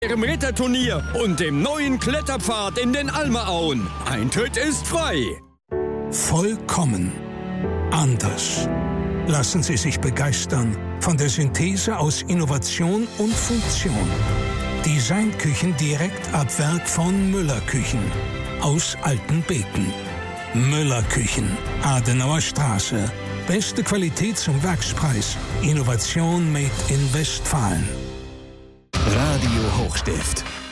Im Ritterturnier und dem neuen Kletterpfad in den Almeauen. Eintritt ist frei. Vollkommen anders. Lassen Sie sich begeistern von der Synthese aus Innovation und Funktion. Designküchen direkt ab Werk von Müller Küchen aus Altenbeken. Müller Küchen, Adenauer Straße. Beste Qualität zum Werkspreis. Innovation made in Westfalen. Radio Hochstift.